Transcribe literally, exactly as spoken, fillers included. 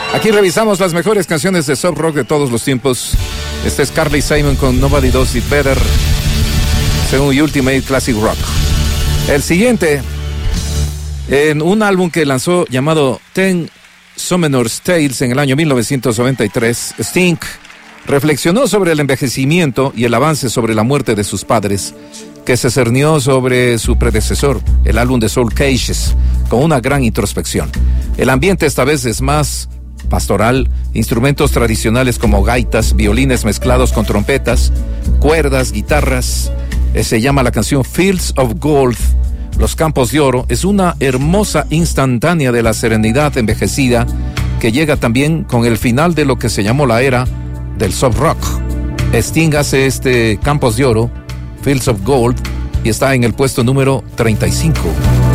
Aquí revisamos las mejores canciones de soft rock de todos los tiempos. Este es Carly Simon con Nobody Does It Better, según Ultimate Classic Rock. El siguiente, en un álbum que lanzó llamado Ten Summoner's Tales en el año mil novecientos noventa y tres, Sting reflexionó sobre el envejecimiento y el avance sobre la muerte de sus padres, que se cernió sobre su predecesor, el álbum de Soul Cages, con una gran introspección. El ambiente esta vez es más pastoral, instrumentos tradicionales como gaitas, violines mezclados con trompetas, cuerdas, guitarras. Eh, se llama la canción Fields of Gold, Los Campos de Oro. Es una hermosa instantánea de la serenidad envejecida que llega también con el final de lo que se llamó la era del soft rock. Sting hace este Campos de Oro, Fields of Gold, y está en el puesto número treinta y cinco.